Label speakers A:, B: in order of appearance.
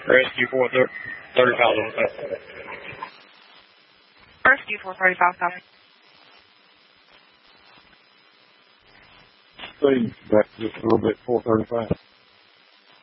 A: Rescue 435.
B: Rescue 435, copy.
A: Speed back just a little bit, 435.